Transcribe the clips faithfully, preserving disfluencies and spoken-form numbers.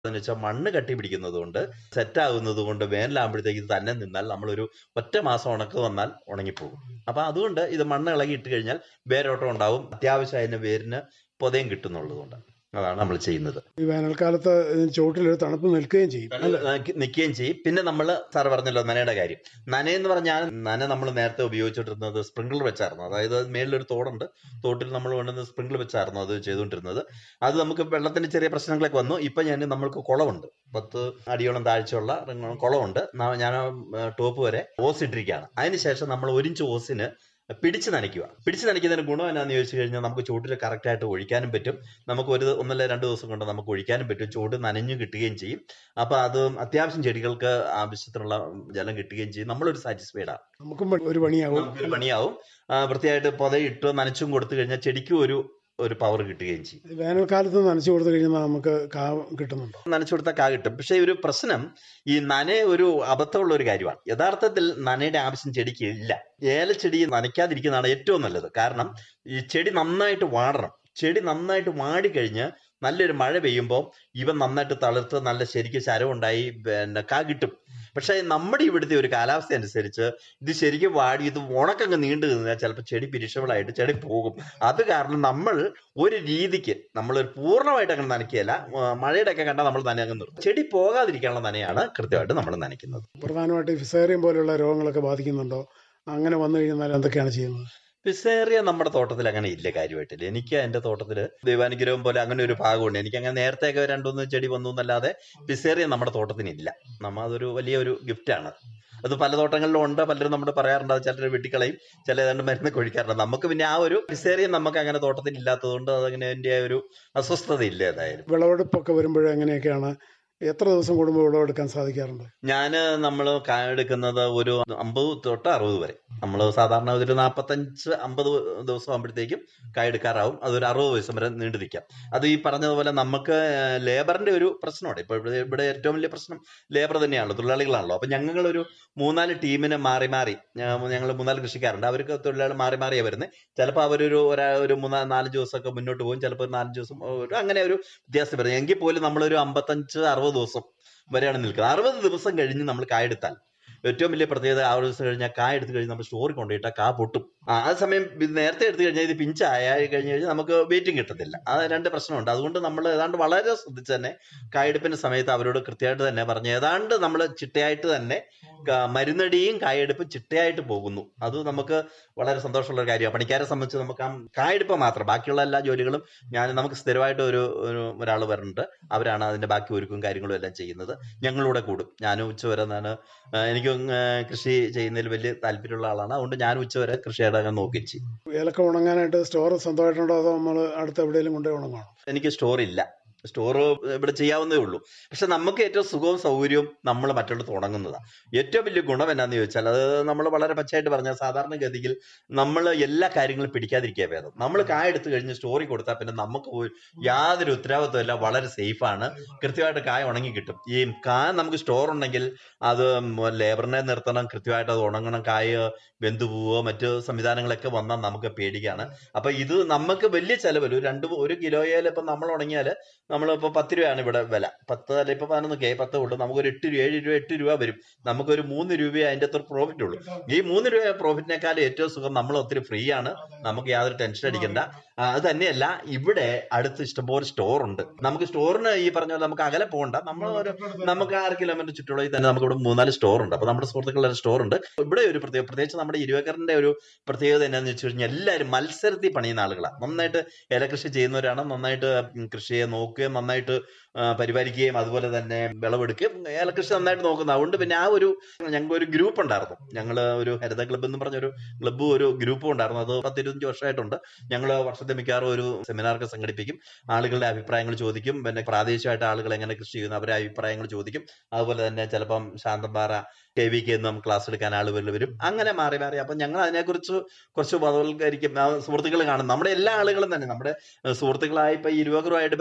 എന്ന് വെച്ചാൽ മണ്ണ് കട്ടി പിടിക്കുന്നത് കൊണ്ട് സെറ്റ് ആകുന്നത് കൊണ്ട് വേനലാകുമ്പോഴത്തേക്ക് ഇത് തന്നെ നിന്നാൽ നമ്മളൊരു ഒറ്റ മാസം ഉണക്ക് വന്നാൽ ഉണങ്ങിപ്പോകും. അപ്പൊ അതുകൊണ്ട് ഇത് മണ്ണ് ഇളകി ഇട്ട് കഴിഞ്ഞാൽ വേരോട്ടം ഉണ്ടാവും, അത്യാവശ്യം അതിന് വേരിന് പൊതയും കിട്ടുന്നുള്ളത് കൊണ്ട് അതാണ് നമ്മൾ ചെയ്യുന്നത്. ഈ വേനൽക്കാലത്ത് ചുവട്ടിലൊരു തണുപ്പ് നിൽക്കുകയും ചെയ്യും, നിൽക്കുകയും ചെയ്യും. പിന്നെ നമ്മൾ സാറ് പറഞ്ഞല്ലോ നനയുടെ കാര്യം. നനയെന്ന് പറഞ്ഞാൽ നന നമ്മൾ നേരത്തെ ഉപയോഗിച്ചിട്ടിരുന്നത് സ്പ്രിംഗ്ലർ വെച്ചായിരുന്നു. അതായത് മേളിലൊരു തോടുണ്ട്, തോട്ടിൽ നമ്മൾ കൊണ്ടുവന്ന് സ്പ്രിംഗ്ലർ വെച്ചായിരുന്നു അത് ചെയ്തുകൊണ്ടിരുന്നത്. അത് നമുക്ക് വെള്ളത്തിന്റെ ചെറിയ പ്രശ്നങ്ങളൊക്കെ വന്നു. ഇപ്പൊ ഞാൻ നമ്മൾക്ക് കുളമുണ്ട്, പത്ത് അടിയോളം താഴ്ചയുള്ള കുളമുണ്ട്. ഞാൻ ടോപ്പ് വരെ ഓസ് ഇട്ടിരിക്കുകയാണ്. അതിനുശേഷം നമ്മൾ ഒരിഞ്ച് ഓസിന് പിടിച്ച് നനയ്ക്കുക. പിടിച്ച് നനയ്ക്കുന്നതിന് ഗുണം എന്നാന്ന് ചോദിച്ചു കഴിഞ്ഞാൽ നമുക്ക് ചൂട്ടിൽ കറക്റ്റായിട്ട് ഒഴിക്കാനും പറ്റും. നമുക്ക് ഒരു ഒന്നല്ല രണ്ട് ദിവസം കൊണ്ട് നമുക്ക് ഒഴിക്കാനും പറ്റും. ചൂട് നനഞ്ഞു കിട്ടുകയും ചെയ്യും. അപ്പൊ അത് അത്യാവശ്യം ചെടികൾക്ക് ആവശ്യത്തിനുള്ള ജലം കിട്ടുകയും ചെയ്യും. നമ്മളൊരു സാറ്റിസ്ഫൈഡ് ആണ്, നമുക്കും ഒരു പണിയാവും ഒരു പണിയാവും വൃത്തിയായിട്ട് പൊതയിട്ട് നനച്ചും കൊടുത്തു കഴിഞ്ഞാൽ ചെടിക്കും ഒരു ഒരു പവർ കിട്ടുകയും ചെയ്യും. വേനൽക്കാലത്ത് നനച്ചു കൊടുത്തു കഴിഞ്ഞാൽ നമുക്ക് കാ കിട്ടുന്നുണ്ടോ? നനച്ചു കൊടുത്താൽ കാ കിട്ടും. പക്ഷെ ഒരു പ്രശ്നം, ഈ നന ഒരു അബദ്ധമുള്ള ഒരു കാര്യമാണ്. യഥാർത്ഥത്തിൽ നനയുടെ ആവശ്യം ചെടിക്ക് ഇല്ല. ഏലച്ചെടി നനയ്ക്കാതിരിക്കുന്നതാണ് ഏറ്റവും നല്ലത്. കാരണം ഈ ചെടി നന്നായിട്ട് വാടണം. ചെടി നന്നായിട്ട് വാടിക്കഴിഞ്ഞ് നല്ലൊരു മഴ പെയ്യുമ്പോൾ ഇവ നന്നായിട്ട് തളിർത്ത് നല്ല ശരിക്കും ശരമുണ്ടായി പിന്നെ കാ കിട്ടും. പക്ഷെ നമ്മുടെ ഇവിടുത്തെ ഒരു കാലാവസ്ഥ അനുസരിച്ച് ഇത് ശരിക്കും വാടി ഇത് ഉണക്കങ്ങ് നീണ്ടു നിന്നാൽ ചിലപ്പോൾ ചെടി പിരിഷബിളായിട്ട് ചെടി പോകും. അത് കാരണം നമ്മൾ ഒരു രീതിക്ക് നമ്മൾ പൂർണ്ണമായിട്ട് അങ്ങനെ നനയ്ക്കുകയല്ല. മഴയുടെ ഒക്കെ കണ്ടാൽ നമ്മൾ നനയങ്ങ് നിർത്തും. ചെടി പോകാതിരിക്കാനുള്ള നനയാണ് കൃത്യമായിട്ട് നമ്മൾ നനയ്ക്കുന്നത്. പ്രധാനമായിട്ട് ഫിസേറിയം പോലുള്ള രോഗങ്ങളൊക്കെ ബാധിക്കുന്നുണ്ടോ? അങ്ങനെ വന്നു കഴിഞ്ഞാൽ എന്തൊക്കെയാണ് ചെയ്യുന്നത്? ഫിസേറിയ നമ്മുടെ തോട്ടത്തിൽ അങ്ങനെ ഇല്ല, കാര്യമായിട്ടില്ല. എനിക്ക് എന്റെ തോട്ടത്തിൽ ദൈവാനുഗ്രഹം പോലെ അങ്ങനെ ഒരു ഭാഗമുണ്ട്. എനിക്ക് അങ്ങനെ നേരത്തെയൊക്കെ രണ്ടുമൂന്ന് ചെടി വന്നു എന്നല്ലാതെ ഫിസേറിയ നമ്മുടെ തോട്ടത്തിനില്ല. നമ്മ അതൊരു വലിയൊരു ഗിഫ്റ്റാണ്. അത് പല തോട്ടങ്ങളിലും ഉണ്ട്. പലരും നമ്മൾ പറയാറുണ്ട് അത് ചിലർ വെട്ടിക്കളയും, ചില ഏതാണ്ട് മരുന്ന് ഒഴിക്കാറുണ്ട്. നമുക്ക് പിന്നെ ആ ഒരു ഫിസേറിയ നമുക്ക് അങ്ങനെ തോട്ടത്തിൽ ഇല്ലാത്തതുകൊണ്ട് അതങ്ങനെ എൻ്റെ ഒരു അസ്വസ്ഥത ഇല്ല. ഏതായാലും വിളവെടുപ്പൊക്കെ വരുമ്പോൾ എങ്ങനെയൊക്കെയാണ്, എത്ര ദിവസം കൂടുമ്പോൾ വിളവെടുക്കാൻ സാധിക്കാറുണ്ട്? ഞാൻ നമ്മൾ കായെടുക്കുന്നത് ഒരു അമ്പത് തൊട്ട് അറുപത് വരെ. നമ്മൾ സാധാരണ ഒരു നാൽപ്പത്തഞ്ച് അമ്പത് ദിവസം ആകുമ്പോഴത്തേക്കും കായെടുക്കാറാവും. അതൊരു അറുപത് ദിവസം വരെ നീണ്ടു നിൽക്കാം. അത് ഈ പറഞ്ഞതുപോലെ നമുക്ക് ലേബറിന്റെ ഒരു പ്രശ്നമുണ്ട്. ഇപ്പൊ ഇവിടെ ഇവിടെ ഏറ്റവും വലിയ പ്രശ്നം ലേബർ തന്നെയാണല്ലോ, തൊഴിലാളികളാണല്ലോ. അപ്പൊ ഞങ്ങളൊരു മൂന്നാല് ടീമിനെ മാറി മാറി, ഞങ്ങൾ മൂന്നാല് കൃഷിക്കാരുണ്ട്, അവർക്ക് തൊഴിലാളി മാറി മാറിയാണ് വരുന്നത്. ചിലപ്പോൾ അവരൊരു ഒരു മൂന്നാ നാല് ദിവസമൊക്കെ മുന്നോട്ട് പോകും, ചിലപ്പോൾ ഒരു നാലഞ്ച് ദിവസം ഒരു അങ്ങനെ ഒരു വ്യത്യാസം വരുന്നത്. എങ്കിൽ പോലും നമ്മളൊരു അമ്പത്തഞ്ച് അറുപത് ദിവസം വരെയാണ് നിൽക്കുന്നത്. അറുപത് ദിവസം കഴിഞ്ഞ് നമ്മൾ കായെടുത്താൽ ഏറ്റവും വലിയ പ്രത്യേകത, ആ ഒരു ദിവസം കഴിഞ്ഞാൽ കായ എടുത്തു കഴിഞ്ഞാൽ നമ്മൾ സ്റ്റോറിൽ കൊണ്ടുപോയിട്ടാൽ കാ പൊട്ടും. ആ സമയം നേരത്തെ എടുത്തു കഴിഞ്ഞാൽ ഇത് പിഞ്ചായ കഴിഞ്ഞ് കഴിഞ്ഞാൽ നമുക്ക് വെയിറ്റിംഗ് കിട്ടത്തില്ല. ആ രണ്ട് പ്രശ്നമുണ്ട്. അതുകൊണ്ട് നമ്മൾ ഏതാണ്ട് വളരെ ശ്രദ്ധിച്ച് തന്നെ കായെടുപ്പിന്റെ സമയത്ത് അവരോട് കൃത്യമായിട്ട് തന്നെ പറഞ്ഞ് ഏതാണ്ട് നമ്മൾ ചിട്ടയായിട്ട് തന്നെ മരുന്നടിയും കായെടുപ്പും ചിട്ടയായിട്ട് പോകുന്നു. അത് നമുക്ക് വളരെ സന്തോഷമുള്ള ഒരു കാര്യമാണ്. പണിക്കാരെ സംബന്ധിച്ച് നമുക്ക് ആ കായെടുപ്പ് മാത്രം, ബാക്കിയുള്ള എല്ലാ ജോലികളും ഞാൻ നമുക്ക് സ്ഥിരമായിട്ട് ഒരു ഒരാൾ വരുന്നുണ്ട്. അവരാണ് അതിന്റെ ബാക്കി ഒരുക്കും കാര്യങ്ങളും എല്ലാം ചെയ്യുന്നത്. ഞങ്ങളിവിടെ കൂടും. ഞാനും ഉച്ചവരെ ഞാൻ എനിക്ക് കൃഷി ചെയ്യുന്നതിൽ വലിയ താല്പര്യമുള്ള ആളാണ്. അതുകൊണ്ട് ഞാൻ ഉച്ചവരെ കൃഷിയുടെ നോക്കി ചെയ്യും. ഏലക്ക ഉണങ്ങാനായിട്ട് സ്റ്റോർ സ്വന്തമായിട്ടുണ്ടോ അതോ നമ്മൾ അടുത്ത് എവിടെയെങ്കിലും കൊണ്ടുപോയി ഉണങ്ങാണോ? എനിക്ക് സ്റ്റോർ ഇല്ല. സ്റ്റോറ് ഇവിടെ ചെയ്യാവുന്നതേ ഉള്ളൂ. പക്ഷെ നമുക്ക് ഏറ്റവും സുഖവും സൗകര്യവും നമ്മൾ മറ്റുള്ളത് ഉണങ്ങുന്നതാണ്. ഏറ്റവും വലിയ ഗുണം എന്നാന്ന് ചോദിച്ചാൽ, അത് നമ്മൾ വളരെ പച്ചയായിട്ട് പറഞ്ഞാൽ സാധാരണഗതിയിൽ നമ്മൾ എല്ലാ കാര്യങ്ങളും പിടിക്കാതിരിക്കുക ഭേദം. നമ്മൾ കായ എടുത്തു കഴിഞ്ഞ് സ്റ്റോറി കൊടുത്താൽ പിന്നെ നമുക്ക് യാതൊരു ഉത്തരവാദിത്വം ഇല്ല, വളരെ സേഫാണ്. കൃത്യമായിട്ട് കായ ഉണങ്ങി കിട്ടും. ഈ കായ നമുക്ക് സ്റ്റോർ ഉണ്ടെങ്കിൽ അത് ലേബറിനെ നിർത്തണം, കൃത്യമായിട്ട് അത് ഉണങ്ങണം, കായ വെന്തുപോവോ മറ്റു സംവിധാനങ്ങളൊക്കെ വന്നാൽ നമുക്ക് പേടിക്കാണ്. അപ്പൊ ഇത് നമുക്ക് വലിയ ചെലവിൽ ഒരു രണ്ട് ഒരു കിലോയിൽ ഇപ്പം നമ്മൾ ഉണങ്ങിയാൽ നമ്മളിപ്പോ പത്ത് രൂപയാണ് ഇവിടെ വില. പത്ത് അല്ല ഇപ്പൊ പതിനൊന്ന് കെ പത്ത് കൊണ്ട് നമുക്കൊരു എട്ട് രൂപ ഏഴ് രൂപ എട്ട് രൂപ വരും. നമുക്കൊരു മൂന്ന് രൂപ അതിന്റെ അത്ര പ്രോഫിറ്റ് ഉള്ളൂ. ഈ മൂന്ന് രൂപ പ്രോഫിറ്റിനേക്കാളും ഏറ്റവും സുഖം നമ്മൾ ഒത്തിരി ഫ്രീ ആണ്, നമുക്ക് യാതൊരു ടെൻഷൻ അടിക്കണ്ട. അത് തന്നെയല്ല, ഇവിടെ അടുത്ത് ഇഷ്ടംപോലെ സ്റ്റോർ ഉണ്ട്. നമുക്ക് സ്റ്റോറിന് ഈ പറഞ്ഞ പോലെ നമുക്ക് അകലെ പോകണ്ട. നമ്മൾ ഒരു നമുക്ക് ആറ് കിലോമീറ്റർ ചുറ്റുള്ളതിൽ തന്നെ നമുക്ക് ഇവിടെ മൂന്നാല് സ്റ്റോർ ഉണ്ട്. അപ്പൊ നമ്മുടെ സുഹൃത്തുക്കളുടെ സ്റ്റോർ ഉണ്ട്. ഇവിടെ ഒരു പ്രത്യേക പ്രത്യേകിച്ച് നമ്മുടെ ഇരുവേക്കറിന്റെ ഒരു പ്രത്യേകത എന്നാന്ന് വെച്ച് കഴിഞ്ഞാൽ എല്ലാവരും മത്സരത്തിൽ പണിയുന്ന ആളുകളാണ്. നന്നായിട്ട് ഏലകൃഷി ചെയ്യുന്നവരാണ്. നന്നായിട്ട് കൃഷിയെ നോക്കുകയും നന്നായിട്ട് പരിപാലിക്കുകയും അതുപോലെ തന്നെ വിളവെടുക്കുകയും ഏലകൃഷി നന്നായിട്ട് നോക്കുന്നത്. അതുകൊണ്ട് പിന്നെ ആ ഒരു ഞങ്ങൾക്ക് ഒരു ഗ്രൂപ്പ് ഉണ്ടായിരുന്നു. ഞങ്ങൾ ഒരു ഹരിത ക്ലബ്ബ് എന്ന് പറഞ്ഞൊരു ക്ലബ്ബും ഒരു ഗ്രൂപ്പും ഉണ്ടായിരുന്നു. അത് പത്തിരുപത്തഞ്ച് വർഷമായിട്ടുണ്ട്. ഞങ്ങൾ വർഷത്തെ മിക്കവാറും ഒരു സെമിനാർക്ക് സംഘടിപ്പിക്കും. ആളുകളുടെ അഭിപ്രായങ്ങൾ ചോദിക്കും. പിന്നെ പ്രാദേശികമായിട്ട് ആളുകൾ എങ്ങനെ കൃഷി ചെയ്യുന്നു അവരുടെ അഭിപ്രായങ്ങൾ ചോദിക്കും. അതുപോലെ തന്നെ ചിലപ്പം ശാന്തമ്പാറ കെ വി കെ എന്നും ക്ലാസ് എടുക്കാൻ ആളുകൾ വരും. അങ്ങനെ മാറി മാറി അപ്പം ഞങ്ങൾ അതിനെക്കുറിച്ച് കുറച്ച് ബോധവൽക്കരിക്കും. സുഹൃത്തുക്കൾ കാണും. നമ്മുടെ എല്ലാ ആളുകളും തന്നെ നമ്മുടെ സുഹൃത്തുക്കളായി ഇപ്പൊ ഇരുവകറുമായിട്ട് ബന്ധപ്പെട്ട ഒരു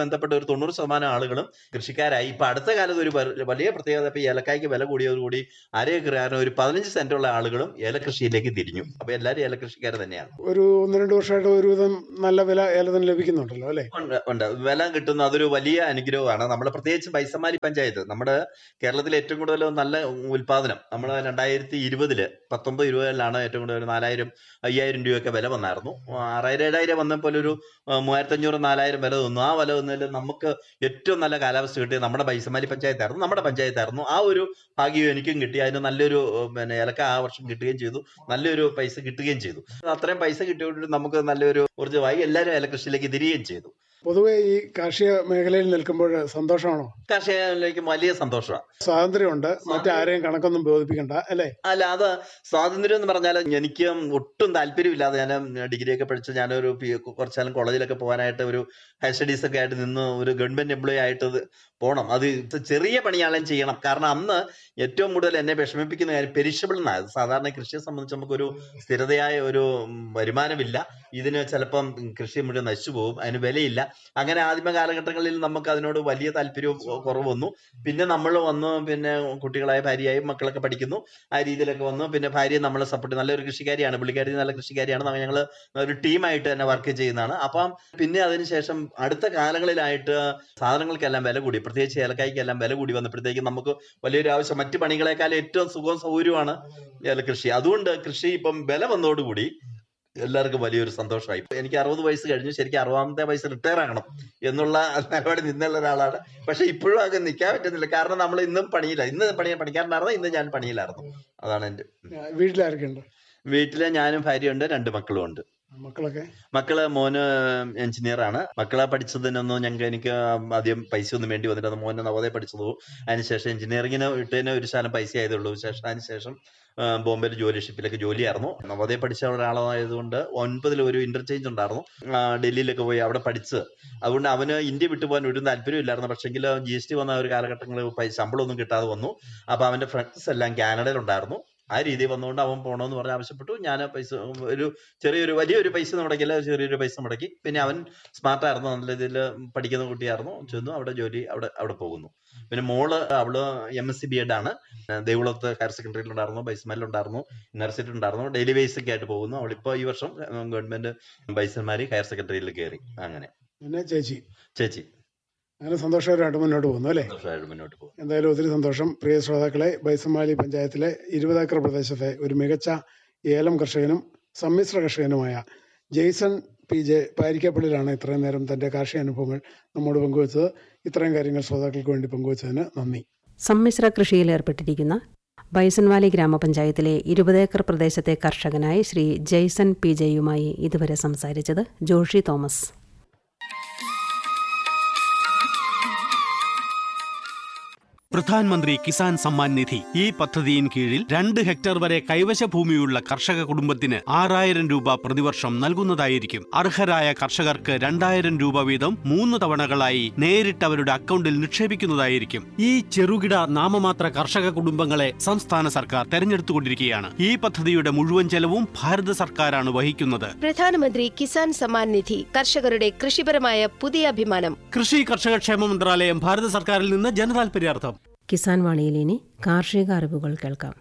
തൊണ്ണൂറ് ശതമാനം ആളുകളും കൃഷിക്കാരായി. ഇപ്പൊ അടുത്ത കാലത്ത് ഒരു വ- വലിയ പ്രത്യേകത, ഇപ്പൊ ഏലക്കായ്ക്ക് വില കൂടിയതോടുകൂടി അരയേക്കർ കാരണം ഒരു പതിനഞ്ച് സെന്റുള്ള ആളുകളും ഏലകൃഷിയിലേക്ക് തിരിഞ്ഞു. അപ്പൊ എല്ലാവരും ഏലകൃഷിക്കാർ തന്നെയാണ്. ഒരു ഒന്ന് രണ്ട് വർഷമായിട്ട് ഒരുവിധം നല്ല വില ഏലത്തിന് ലഭിക്കുന്നുണ്ടല്ലോ അല്ലേ? ഉണ്ട് ഉണ്ട് വില കിട്ടുന്ന അതൊരു വലിയ അനുഗ്രഹമാണ്. നമ്മുടെ പ്രത്യേകിച്ച് ബൈസമാരി പഞ്ചായത്ത്, നമ്മുടെ കേരളത്തിലെ ഏറ്റവും കൂടുതൽ നല്ല ഉൽപാദനം നമ്മൾ രണ്ടായിരത്തി ഇരുപതില് പത്തൊമ്പത് ഇരുപതിലാണ് ഏറ്റവും കൂടുതൽ നാലായിരം അയ്യായിരം രൂപയൊക്കെ വില വന്നായിരുന്നു. ആറായിരം ഏഴായിരം വന്നപ്പോൾ ഒരു മൂവായിരത്തി അഞ്ഞൂറ് നാലായിരം വില തന്നു. ആ വില വന്നതിൽ നമുക്ക് ഏറ്റവും നല്ല കാലാവസ്ഥ കിട്ടിയത് നമ്മുടെ ബൈസമാരി പഞ്ചായത്തായിരുന്നു നമ്മുടെ പഞ്ചായത്തായിരുന്നു ആ ഒരു ഭാഗ്യം എനിക്കും കിട്ടി. അതിന് നല്ലൊരു പിന്നെ ഏലക്ക ആ വർഷം കിട്ടുകയും ചെയ്തു, നല്ലൊരു പൈസ കിട്ടുകയും ചെയ്തു. അത്രയും പൈസ കിട്ടിയോണ്ട് നമുക്ക് നല്ലൊരു ഊർജ്ജമായി എല്ലാവരും ഏലകൃഷിയിലേക്ക് തിരികെയും ചെയ്തു. പൊതുവെ ഈ കാർഷിക മേഖലയിൽ നിൽക്കുമ്പോൾ സന്തോഷമാണോ? കർഷകരിലേക്ക് വലിയ സന്തോഷമാണ്. സ്വാതന്ത്ര്യമുണ്ട്, മറ്റാരെയും കണക്കൊന്നും ബോധിപ്പിക്കണ്ട അല്ലേ? അല്ല, അത് സ്വാതന്ത്ര്യം എന്ന് പറഞ്ഞാൽ എനിക്ക് ഒട്ടും താല്പര്യമില്ലാതെ ഞാൻ ഡിഗ്രിയൊക്കെ പഠിച്ച് ഞാനൊരു പി- കുറച്ചാലും കോളേജിലൊക്കെ പോകാനായിട്ട് ഒരു ഹയർ സ്റ്റഡീസ് ഒക്കെ ആയിട്ട് നിന്ന് ഒരു ഗവൺമെന്റ് എംപ്ലോയി ആയിട്ട് ഇത് പോകണം. അത് ചെറിയ പണിയാളും ചെയ്യണം. കാരണം അന്ന് ഏറ്റവും കൂടുതൽ എന്നെ വിഷമിപ്പിക്കുന്ന കാര്യം പെരിഷബിൾ എന്നാണ്. സാധാരണ കൃഷിയെ സംബന്ധിച്ച് നമുക്കൊരു സ്ഥിരതയായ ഒരു ഉം, വരുമാനമില്ല. ഇതിന് ചിലപ്പം കൃഷി മുഴുവൻ നശിച്ചു പോകും, അതിന് വിലയില്ല. അങ്ങനെ ആദ്യമ കാലഘട്ടങ്ങളിൽ നമുക്ക് അതിനോട് വലിയ താല്പര്യവും കുറവ് വന്നു. പിന്നെ നമ്മൾ വന്നു, പിന്നെ കുട്ടികളായ ഭാര്യയായി മക്കളൊക്കെ പഠിക്കുന്നു, ആ രീതിയിലൊക്കെ വന്നു. പിന്നെ ഭാര്യയെ നമ്മളെ സപ്പോർട്ട്, നല്ലൊരു കൃഷിക്കാരിയാണ് പുള്ളിക്കാരി, നല്ല കൃഷിക്കാരിയാണ്. ഞങ്ങൾ ഒരു ടീമായിട്ട് തന്നെ വർക്ക് ചെയ്യുന്നതാണ്. അപ്പം പിന്നെ അതിനുശേഷം അടുത്ത കാലങ്ങളിലായിട്ട് സാധനങ്ങൾക്കെല്ലാം വില കൂടി, പ്രത്യേകിച്ച് ഏലക്കായ്ക്കെല്ലാം വില കൂടി വന്നപ്പോഴത്തേക്കും നമുക്ക് വലിയൊരു ആവശ്യം, മറ്റു പണികളെക്കാൾ ഏറ്റവും സുഖവും സൗകര്യമാണ് ഏലകൃഷി. അതുകൊണ്ട് കൃഷി ഇപ്പം വില വന്നതോടുകൂടി എല്ലാവർക്കും വലിയൊരു സന്തോഷമായി. എനിക്ക് അറുപത് വയസ്സ് കഴിഞ്ഞു, ശരിക്കും അറുപതാമത്തെ വയസ്സ് റിട്ടയർ ആകണം എന്നുള്ള നിലപാട് നിന്നുള്ള ഒരാളാണ്. പക്ഷെ ഇപ്പോഴും അത് നിൽക്കാൻ പറ്റുന്നില്ല. കാരണം നമ്മൾ ഇന്നും പണിയില്ല. ഇന്ന് പണി പണിക്കാരനായിരുന്നു, ഇന്ന് ഞാൻ പണിയിലായിരുന്നു. അതാണ് എൻ്റെ. വീട്ടിലാരൊക്കെയുണ്ട്? വീട്ടിലെ ഞാനും ഭാര്യയുണ്ട്, രണ്ട് മക്കളും ഉണ്ട്. മക്കളൊക്കെ? മക്കള് മോന് എഞ്ചിനീയർ ആണ്. മക്കളെ പഠിച്ചതിനൊന്നും ഞങ്ങൾക്ക് എനിക്ക് അധികം പൈസ ഒന്നും വേണ്ടി വന്നിട്ട്, അത് മോനെ നവോദയ പഠിച്ചതോ അതിനുശേഷം എഞ്ചിനീയറിങ്ങിന് ഇട്ടതിന് ഒരു ശാലം പൈസ ആയതുള്ളൂ. ശേഷം അതിനുശേഷം ബോംബെയിൽ ജോലി ഷിപ്പിലൊക്കെ ജോലിയായിരുന്നു. നവോദയ പഠിച്ച ഒരാളായതുകൊണ്ട് ഒൻപതിൽ ഒരു ഇന്റർചേഞ്ച് ഉണ്ടായിരുന്നു. ഡൽഹിയിലൊക്കെ പോയി അവിടെ പഠിച്ച്, അതുകൊണ്ട് അവന് ഇന്ത്യ വിട്ടുപോകാൻ ഒരു താല്പര്യമില്ലായിരുന്നു. പക്ഷെങ്കിൽ ജി എസ് ടി വന്ന ഒരു കാലഘട്ടങ്ങളിൽ ശമ്പളമൊന്നും കിട്ടാതെ വന്നു. അപ്പൊ അവന്റെ ഫ്രണ്ട്സ് എല്ലാം കാനഡയിലുണ്ടായിരുന്നു. ആ രീതി വന്നുകൊണ്ട് അവൻ പോകണമെന്ന് പറഞ്ഞ് ആവശ്യപ്പെട്ടു. ഞാൻ പൈസ ഒരു ചെറിയൊരു വലിയൊരു പൈസ മുടക്കില്ല, ചെറിയൊരു പൈസ മുടക്കി. പിന്നെ അവൻ സ്മാർട്ടായിരുന്നു, നല്ല രീതിയിൽ പഠിക്കുന്ന കുട്ടിയായിരുന്നു. ചെന്നു അവിടെ ജോലി അവിടെ അവിടെ പോകുന്നു. പിന്നെ മോള് അവള് M S C B Ed ആണ്. ദേവുളത്ത് ഹയർ സെക്കൻഡറിയിലുണ്ടായിരുന്നു, ബൈസ്മാരിലുണ്ടായിരുന്നു, യൂണിവേഴ്സിറ്റി ഉണ്ടായിരുന്നു. ഡെയിലി ബേസ് ഒക്കെ ആയിട്ട് പോകുന്നു. അവളിപ്പോ ഈ വർഷം ഗവൺമെന്റ് ബൈസന്മാരി ഹയർ സെക്കൻഡറിയിൽ കയറി. അങ്ങനെ പിന്നെ ചേച്ചി ചേച്ചി അങ്ങനെ സന്തോഷകരമായിട്ട് മുന്നോട്ട് പോകുന്നു അല്ലേ? സന്തോഷമായിട്ട് മുന്നോട്ട് പോകും. എന്തായാലും ഒത്തിരി സന്തോഷം. പ്രിയ ശ്രോതാക്കളെ, ബൈസമാലി പഞ്ചായത്തിലെ ഇരുപത് ഏക്കർ പ്രദേശത്തെ ഒരു മികച്ച ഏലം കർഷകനും സമ്മിശ്ര കർഷകനുമായ ജെയ്സൺ പി ജെ പാരിക്കപ്പള്ളിയിലാണ് ഇത്രയും നേരം തന്റെ കാർഷിക അനുഭവങ്ങൾ നമ്മോട് പങ്കുവച്ചത്. ഇത്രയും കാര്യങ്ങൾ ശ്രോതാക്കൾക്ക് വേണ്ടി പങ്കുവച്ചതിന് നന്ദി. സമ്മിശ്ര കൃഷിയിൽ ഏർപ്പെട്ടിരിക്കുന്ന ബൈസൺവാലി ഗ്രാമപഞ്ചായത്തിലെ ഇരുപത് ഏക്കർ പ്രദേശത്തെ കർഷകനായി ശ്രീ ജെയ്സൺ പി ജെയുമായി ഇതുവരെ സംസാരിച്ചത് ജോഷി തോമസ്. പ്രധാൻമന്ത്രി കിസാൻ സമ്മാൻ നിധി ഈ പദ്ധതിയിൻ കീഴിൽ രണ്ട് ഹെക്ടർ വരെ കൈവശ ഭൂമിയുള്ള കർഷക കുടുംബത്തിന് ആറായിരം രൂപ പ്രതിവർഷം നൽകുന്നതായിരിക്കും. അർഹരായ കർഷകർക്ക് രണ്ടായിരം രൂപ വീതം മൂന്ന് തവണകളായി നേരിട്ട് അവരുടെ അക്കൗണ്ടിൽ നിക്ഷേപിക്കുന്നതായിരിക്കും. ഈ ചെറുകിട നാമമാത്ര കർഷക കുടുംബങ്ങളെ സംസ്ഥാന സർക്കാർ തെരഞ്ഞെടുത്തുകൊണ്ടിരിക്കുകയാണ്. ഈ പദ്ധതിയുടെ മുഴുവൻ ചെലവും ഭാരത സർക്കാരാണ് വഹിക്കുന്നത്. പ്രധാനമന്ത്രി കിസാൻ സമ്മാൻ നിധി കർഷകരുടെ കൃഷിപരമായ പുതിയ അഭിമാനം. കൃഷി കർഷക ക്ഷേമ മന്ത്രാലയം, ഭാരത സർക്കാരിൽ നിന്ന് ജനതാൽപര്യാർത്ഥം. കിസാൻ വാണിയിൽ ഇനി കാർഷിക അറിവുകൾ കേൾക്കാം.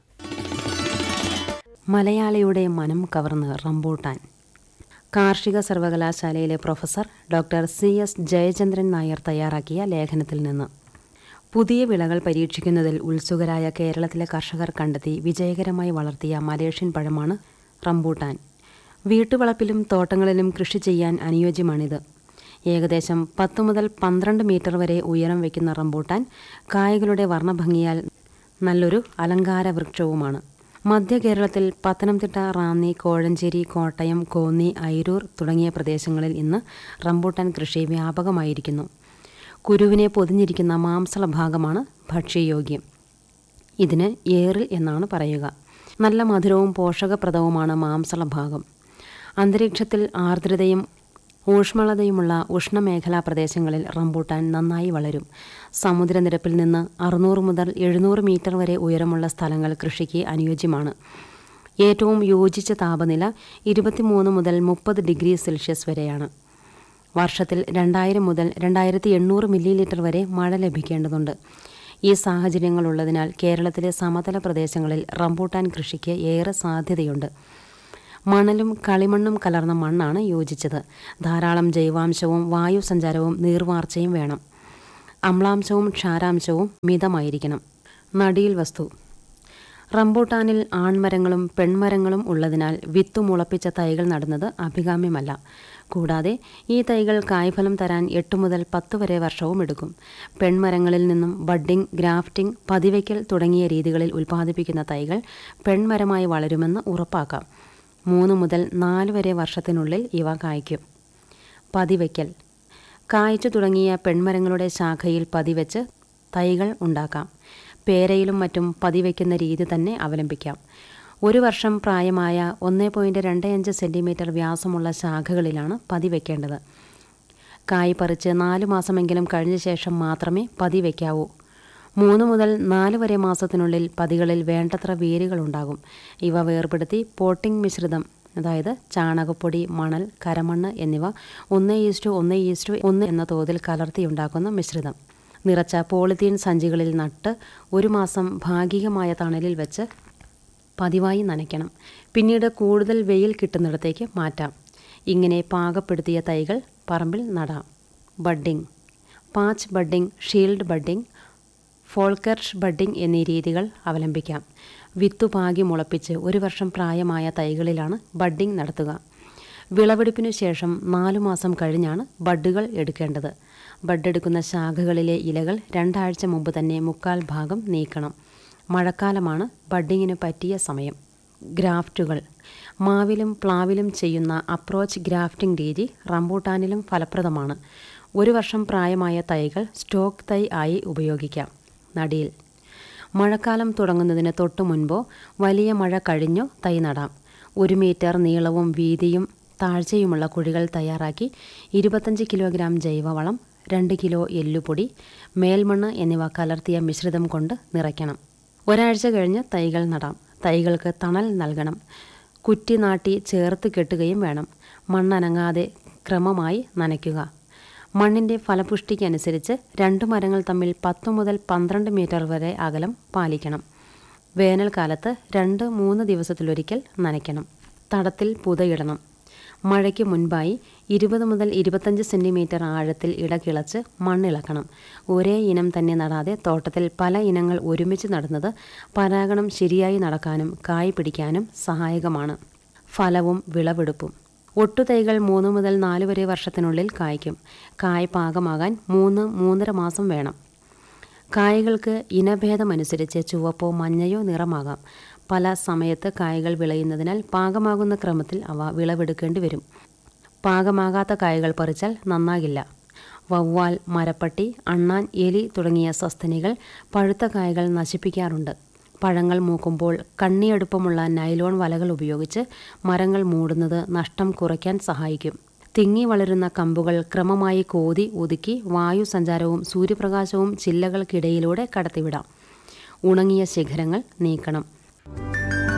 മലയാളിയുടെ മനം കവർന്ന് റംബൂട്ടാൻ. കാർഷിക സർവകലാശാലയിലെ professor doctor C S Jayachandran Nair തയ്യാറാക്കിയ ലേഖനത്തിൽ നിന്ന്. പുതിയ വിളകൾ പരീക്ഷിക്കുന്നതിൽ ഉത്സുകരായ കേരളത്തിലെ കർഷകർ കണ്ടെത്തി വിജയകരമായി വളർത്തിയ മലേഷ്യൻ പഴമാണ് റംബൂട്ടാൻ. വീട്ടുവളപ്പിലും തോട്ടങ്ങളിലും കൃഷി ചെയ്യാൻ അനുയോജ്യമാണിത്. ഏകദേശം പത്ത് മുതൽ പന്ത്രണ്ട് മീറ്റർ വരെ ഉയരം വയ്ക്കുന്ന റംബൂട്ടാൻ കായകളുടെ വർണ്ണഭംഗിയാൽ നല്ലൊരു അലങ്കാര വൃക്ഷവുമാണ്. മധ്യ കേരളത്തിൽ പത്തനംതിട്ട, റാന്നി, കോഴഞ്ചേരി, കോട്ടയം, കോന്നി, അയിരൂർ തുടങ്ങിയ പ്രദേശങ്ങളിൽ ഇന്ന് റംബൂട്ടാൻ കൃഷി വ്യാപകമായിരിക്കുന്നു. കുരുവിനെ പൊതിഞ്ഞിരിക്കുന്ന മാംസള ഭാഗമാണ് ഭക്ഷ്യയോഗ്യം. ഇതിന് ഏറിൽ എന്നാണ് പറയുക. നല്ല മധുരവും പോഷകപ്രദവുമാണ് മാംസള ഭാഗം. അന്തരീക്ഷത്തിൽ ആർദ്രതയും ഊഷ്മളതയുമുള്ള ഉഷ്ണമേഖലാ പ്രദേശങ്ങളിൽ റംബൂട്ടാൻ നന്നായി വളരും. സമുദ്രനിരപ്പിൽ നിന്ന് അറുന്നൂറ് മുതൽ എഴുന്നൂറ് മീറ്റർ വരെ ഉയരമുള്ള സ്ഥലങ്ങൾ കൃഷിക്ക് അനുയോജ്യമാണ്. ഏറ്റവും യോജിച്ച താപനില ഇരുപത്തിമൂന്ന് മുതൽ മുപ്പത് ഡിഗ്രി സെൽഷ്യസ് വരെയാണ്. വർഷത്തിൽ രണ്ടായിരം മുതൽ രണ്ടായിരത്തി എണ്ണൂറ് മില്ലി ലിറ്റർ വരെ മഴ ലഭിക്കേണ്ടതുണ്ട്. ഈ സാഹചര്യങ്ങളുള്ളതിനാൽ കേരളത്തിലെ സമതല പ്രദേശങ്ങളിൽ റംബൂട്ടാൻ കൃഷിക്ക് ഏറെ സാധ്യതയുണ്ട്. മണലും കളിമണ്ണും കലർന്ന മണ്ണാണ് യോജിച്ചത്. ധാരാളം ജൈവാംശവും വായു സഞ്ചാരവും നീർവാർച്ചയും വേണം. അമ്ലാംശവും ക്ഷാരാംശവും മിതമായിരിക്കണം. നടീൽ വസ്തു. റംബൂട്ടാനിൽ ആൺമരങ്ങളും പെൺമരങ്ങളും ഉള്ളതിനാൽ വിത്തു മുളപ്പിച്ച തൈകൾ നടുന്നത് അഭികാമ്യമല്ല. കൂടാതെ ഈ തൈകൾ കായ്ഫലം തരാൻ എട്ട് മുതൽ പത്ത് വരെ വർഷവും എടുക്കും. പെൺമരങ്ങളിൽ നിന്നും ബഡ്ഡിംഗ്, ഗ്രാഫ്റ്റിംഗ്, പതിവയ്ക്കൽ തുടങ്ങിയ രീതികളിൽ ഉൽപ്പാദിപ്പിക്കുന്ന തൈകൾ പെൺമരമായി വളരുമെന്ന് ഉറപ്പാക്കാം. മൂന്ന് മുതൽ നാല് വരെ വർഷത്തിനുള്ളിൽ ഇവ കായ്ക്കും. പതിവയ്ക്കൽ. കായ്ച്ചു തുടങ്ങിയ പെൺമരങ്ങളുടെ ശാഖയിൽ പതിവെച്ച് തൈകൾ ഉണ്ടാക്കാം. പേരയിലും മറ്റും പതിവയ്ക്കുന്ന രീതി തന്നെ അവലംബിക്കാം. ഒരു വർഷം പ്രായമായ ഒന്ന് പോയിൻറ്റ് രണ്ട് അഞ്ച് സെൻറ്റിമീറ്റർ വ്യാസമുള്ള ശാഖകളിലാണ് പതിവയ്ക്കേണ്ടത്. കായ് പറിച്ച് നാല് മാസമെങ്കിലും കഴിഞ്ഞ ശേഷം മാത്രമേ പതിവയ്ക്കാവൂ. മൂന്ന് മുതൽ നാല് വരെ മാസത്തിനുള്ളിൽ പതികളിൽ വേണ്ടത്ര വേരുകളുണ്ടാകും. ഇവ വേർപെടുത്തി പോട്ടിംഗ് മിശ്രിതം, അതായത് ചാണകപ്പൊടി, മണൽ, കരമണ്ണ് എന്നിവ ഒന്ന് ഈസ്റ്റു ഒന്ന് ഈസ്റ്റു ഒന്ന് എന്ന തോതിൽ കലർത്തിയുണ്ടാക്കുന്ന മിശ്രിതം നിറച്ച പോളിത്തീൻ സഞ്ചികളിൽ നട്ട് ഒരു മാസം ഭാഗികമായ തണലിൽ വെച്ച് പതിവായി നനയ്ക്കണം. പിന്നീട് കൂടുതൽ വെയിൽ കിട്ടുന്നിടത്തേക്ക് മാറ്റാം. ഇങ്ങനെ പാകപ്പെടുത്തിയ തൈകൾ പറമ്പിൽ നടാം. Budding. Patch budding, shield budding, ഫോൾക്കർഷ് budding എന്നീ രീതികൾ അവലംബിക്കാം. വിത്തു പാകി മുളപ്പിച്ച് ഒരു വർഷം പ്രായമായ തൈകളിലാണ് ബഡ്ഡിംഗ് നടത്തുക. വിളവെടുപ്പിനു ശേഷം നാലു മാസം കഴിഞ്ഞാണ് ബഡ്ഡുകൾ എടുക്കേണ്ടത്. ബഡ്ഡെടുക്കുന്ന ശാഖകളിലെ ഇലകൾ രണ്ടാഴ്ച മുമ്പ് തന്നെ മുക്കാൽ ഭാഗം നീക്കണം. മഴക്കാലമാണ് ബഡ്ഡിങ്ങിന് പറ്റിയ സമയം. ഗ്രാഫ്റ്റുകൾ. മാവിലും പ്ലാവിലും ചെയ്യുന്ന അപ്രോച്ച് ഗ്രാഫ്റ്റിംഗ് രീതി റംബൂട്ടാനിലും ഫലപ്രദമാണ്. ഒരു വർഷം പ്രായമായ തൈകൾ സ്റ്റോക്ക് തൈ ആയി ഉപയോഗിക്കാം. നടീൽ. മഴക്കാലം തുടങ്ങുന്നതിന് തൊട്ടു മുൻപോ വലിയ മഴ കഴിഞ്ഞോ തൈ നടാം. ഒരു മീറ്റർ നീളവും വീതിയും താഴ്ചയുമുള്ള കുഴികൾ തയ്യാറാക്കി ഇരുപത്തഞ്ച് കിലോഗ്രാം ജൈവവളം, രണ്ട് കിലോ എല്ലുപൊടി, മേൽമണ്ണ് എന്നിവ കലർത്തിയ മിശ്രിതം കൊണ്ട് നിറയ്ക്കണം. ഒരാഴ്ച കഴിഞ്ഞ് തൈകൾ നടാം. തൈകൾക്ക് തണൽ നൽകണം. കുറ്റി നാട്ടി ചേർത്ത് കെട്ടുകയും വേണം. മണ്ണനങ്ങാതെ ക്രമമായി നനയ്ക്കുക. മണ്ണിൻ്റെ ഫലപുഷ്ടിക്കനുസരിച്ച് രണ്ട് മരങ്ങൾ തമ്മിൽ പത്ത് മുതൽ പന്ത്രണ്ട് മീറ്റർ വരെ അകലം പാലിക്കണം. വേനൽക്കാലത്ത് രണ്ട് മൂന്ന് ദിവസത്തിലൊരിക്കൽ നനയ്ക്കണം. തടത്തിൽ പുതയിടണം. മഴയ്ക്ക് മുൻപായി ഇരുപത് മുതൽ ഇരുപത്തഞ്ച് സെൻറ്റിമീറ്റർ ആഴത്തിൽ ഇടകിളച്ച് മണ്ണിളക്കണം. ഒരേ ഇനം തന്നെ നടാതെ തോട്ടത്തിൽ പല ഇനങ്ങൾ ഒരുമിച്ച് നടുന്നത് പരാഗണം ശരിയായി നടക്കാനും കായ് പിടിക്കാനും സഹായകമാണ്. ഫലവും വിളവെടുപ്പും. ഒട്ടുതൈകൾ മൂന്ന് മുതൽ നാല് വരെ വർഷത്തിനുള്ളിൽ കായ്ക്കും. കായ് പാകമാകാൻ മൂന്ന് മൂന്നര മാസം വേണം. കായകൾക്ക് ഇനഭേദമനുസരിച്ച് ചുവപ്പോ മഞ്ഞയോ നിറമാകാം. പല സമയത്ത് കായകൾ വിളയുന്നതിനാൽ പാകമാകുന്ന ക്രമത്തിൽ അവ വിളവെടുക്കേണ്ടി വരും. പാകമാകാത്ത കായകൾ പറിച്ചാൽ നന്നാകില്ല. വവ്വാൽ, മരപ്പട്ടി, അണ്ണാൻ, എലി തുടങ്ങിയ സസ്തനികൾ പഴുത്ത കായകൾ നശിപ്പിക്കാറുണ്ട്. പഴങ്ങൾ മൂക്കുമ്പോൾ കണ്ണിയടുപ്പമുള്ള നൈലോൺ വലകൾ ഉപയോഗിച്ച് മരങ്ങൾ മൂടുന്നത് നഷ്ടം കുറയ്ക്കാൻ സഹായിക്കും. തിങ്ങി വളരുന്ന കമ്പുകൾ ക്രമമായി കോതി ഒതുക്കി വായു സഞ്ചാരവും സൂര്യപ്രകാശവും ചില്ലകൾക്കിടയിലൂടെ കടത്തിവിടാം. ഉണങ്ങിയ ശിഖരങ്ങൾ നീക്കണം.